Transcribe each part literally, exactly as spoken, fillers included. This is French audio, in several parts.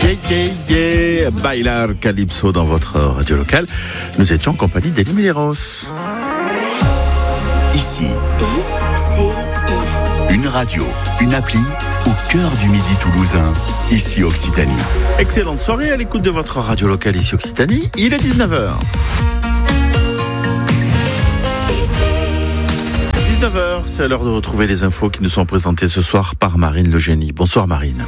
Yeah, yeah, yeah. Bailar Calypso dans votre radio locale. Nous étions en compagnie d'Elie Medeiros. Ici, une radio, une appli au cœur du midi toulousain. Ici Occitanie. Excellente soirée à l'écoute de votre radio locale ici Occitanie. Il est dix-neuf heures. dix-neuf heures, c'est l'heure de retrouver les infos qui nous sont présentées ce soir par Marine Le Génie. Bonsoir Marine.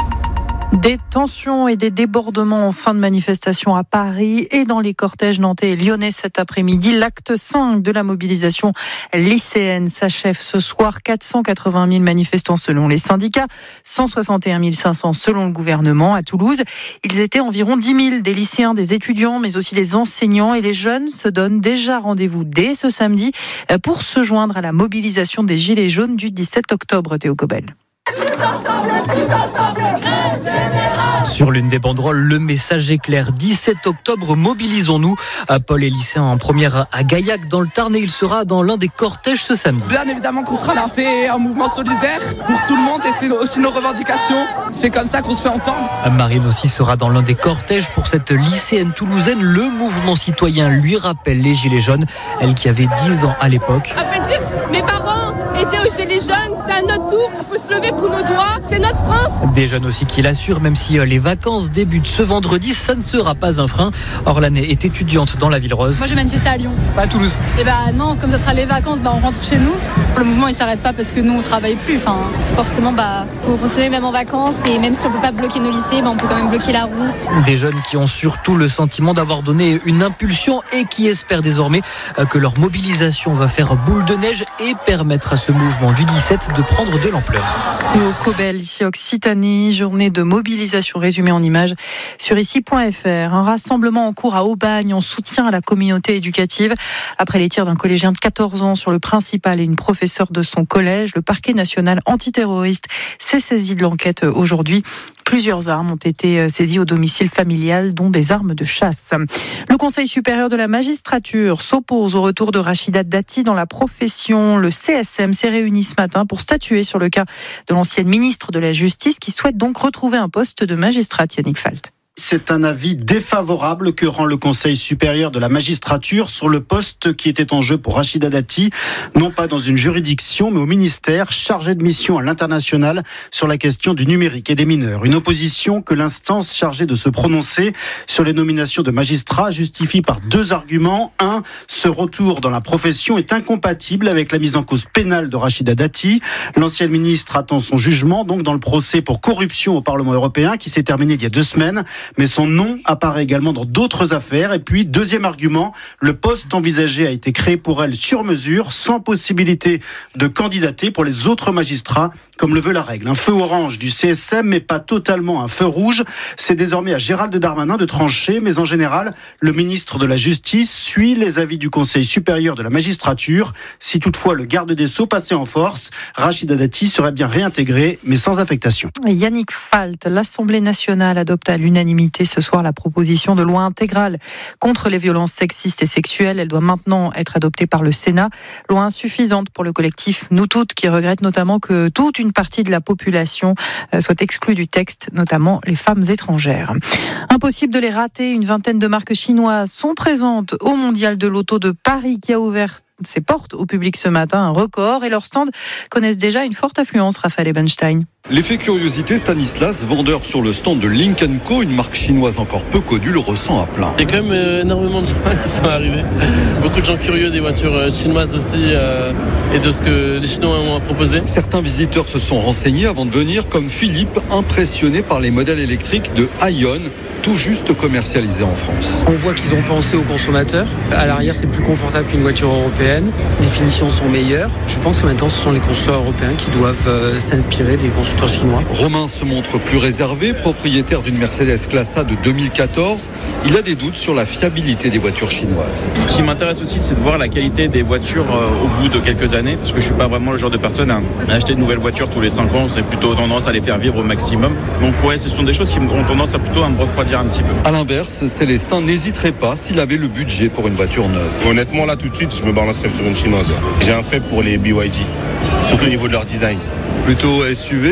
Des tensions et des débordements en fin de manifestation à Paris et dans les cortèges nantais et lyonnais cet après-midi. L'acte cinq de la mobilisation lycéenne s'achève ce soir. quatre cent quatre-vingt mille manifestants selon les syndicats, cent soixante et un mille cinq cents selon le gouvernement. À Toulouse, ils étaient environ dix mille, des lycéens, des étudiants, mais aussi des enseignants. Et les jeunes se donnent déjà rendez-vous dès ce samedi pour se joindre à la mobilisation des Gilets jaunes du dix-sept octobre. Théo Cobel. Tous ensemble, tous ensemble, grève générale. Sur l'une des banderoles, le message est clair. dix-sept octobre, mobilisons-nous. Paul est lycéen en première à Gaillac dans le Tarn et il sera dans l'un des cortèges ce samedi. Bien évidemment qu'on sera là. C'est un mouvement solidaire pour tout le monde et c'est aussi nos revendications. C'est comme ça qu'on se fait entendre. Marine aussi sera dans l'un des cortèges pour cette lycéenne toulousaine. Le mouvement citoyen lui rappelle les Gilets jaunes, elle qui avait dix ans à l'époque. À vrai dire, mes parents étaient aux Gilets jaunes, c'est à notre tour, il faut se lever pour nos droits, c'est notre France. Des jeunes aussi qui l'assurent, même si les vacances débutent ce vendredi, ça ne sera pas un frein. Orlane est étudiante dans la Ville Rose. Moi je vais manifester à Lyon. Pas à Toulouse. Et bah non, comme ça sera les vacances, bah on rentre chez nous. Le mouvement il s'arrête pas parce que nous on travaille plus, enfin forcément bah faut continuer même en vacances et même si on peut pas bloquer nos lycées, bah on peut quand même bloquer la route. Des jeunes qui ont surtout le sentiment d'avoir donné une impulsion et qui espèrent désormais que leur mobilisation va faire boule de neige et permettre à ce mouvement du dix-sept de prendre de l'ampleur. Théo Cobel, ici Occitanie, journée de mobilisation résumée en images sur ici point f r. Un rassemblement en cours à Aubagne en soutien à la communauté éducative. Après les tirs d'un collégien de quatorze ans sur le principal et une professeure de son collège, le parquet national antiterroriste s'est saisi de l'enquête aujourd'hui. Plusieurs armes ont été saisies au domicile familial, dont des armes de chasse. Le Conseil supérieur de la magistrature s'oppose au retour de Rachida Dati dans la profession. Le C S M s'est réuni ce matin pour statuer sur le cas de l'ancienne ministre de la Justice qui souhaite donc retrouver un poste de magistrate. Yannick Falt. C'est un avis défavorable que rend le Conseil supérieur de la magistrature sur le poste qui était en jeu pour Rachida Dati, non pas dans une juridiction, mais au ministère chargé de mission à l'international sur la question du numérique et des mineurs. Une opposition que l'instance chargée de se prononcer sur les nominations de magistrats justifie par deux arguments. Un, ce retour dans la profession est incompatible avec la mise en cause pénale de Rachida Dati. L'ancienne ministre attend son jugement donc dans le procès pour corruption au Parlement européen qui s'est terminé il y a deux semaines. Mais son nom apparaît également dans d'autres affaires. Et puis, deuxième argument, le poste envisagé a été créé pour elle sur mesure, sans possibilité de candidater pour les autres magistrats, comme le veut la règle. Un feu orange du C S M, mais pas totalement un feu rouge. C'est désormais à Gérald Darmanin de trancher, mais en général, le ministre de la Justice suit les avis du Conseil supérieur de la magistrature. Si toutefois le garde des Sceaux passait en force, Rachida Dati serait bien réintégrée, mais sans affectation. Yannick Falt, l'Assemblée nationale adopte à l'unanimité ce soir la proposition de loi intégrale contre les violences sexistes et sexuelles. Elle doit maintenant être adoptée par le Sénat. Loi insuffisante pour le collectif Nous Toutes, qui regrette notamment que toute une partie de la population soit exclue du texte, notamment les femmes étrangères. Impossible de les rater, une vingtaine de marques chinoises sont présentes au Mondial de l'Auto de Paris qui a ouvert ses portes au public ce matin, un record, et leurs stands connaissent déjà une forte affluence. Raphaël Ebenstein. L'effet curiosité, Stanislas, vendeur sur le stand de Link and Co, une marque chinoise encore peu connue, le ressent à plein. Il y a quand même euh, énormément de gens qui sont arrivés. Beaucoup de gens curieux des voitures chinoises aussi euh, et de ce que les Chinois ont à proposer. Certains visiteurs se sont renseignés avant de venir, comme Philippe, impressionné par les modèles électriques de Aion, tout juste commercialisés en France. On voit qu'ils ont pensé aux consommateurs. À l'arrière, c'est plus confortable qu'une voiture européenne. Les finitions sont meilleures. Je pense que maintenant, ce sont les constructeurs européens qui doivent euh, s'inspirer des constructeurs chinois. Romain se montre plus réservé, propriétaire d'une Mercedes Classe A de deux mille quatorze. Il a des doutes sur la fiabilité des voitures chinoises. Ce qui m'intéresse aussi, c'est de voir la qualité des voitures euh, au bout de quelques années, parce que je suis pas vraiment le genre de personne à acheter de nouvelles voitures tous les cinq ans. C'est plutôt tendance à les faire vivre au maximum. Donc ouais, ce sont des choses qui ont tendance à plutôt à me refroidir un petit peu. À l'inverse, Célestin n'hésiterait pas s'il avait le budget pour une voiture neuve. Honnêtement, là tout de suite, je me balancerais sur une chinoise. J'ai un fait pour les B Y D, surtout au niveau de leur design. Plutôt S U V ou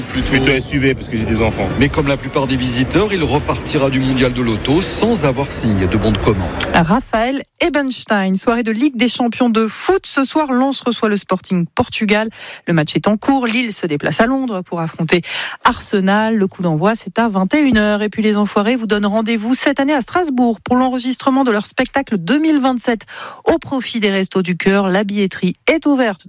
plutôt... Plutôt S U V parce que j'ai des enfants. Mais comme la plupart des visiteurs, il repartira du mondial de l'auto sans avoir signé de bon de commande. Raphaël Ebenstein, soirée de Ligue des champions de foot. Ce soir, Lens reçoit le Sporting Portugal. Le match est en cours. Lille se déplace à Londres pour affronter Arsenal. Le coup d'envoi, c'est à vingt et une heures. Et puis les Enfoirés vous donnent rendez-vous cette année à Strasbourg pour l'enregistrement de leur spectacle deux mille vingt-sept au profit des Restos du Cœur. La billetterie est ouverte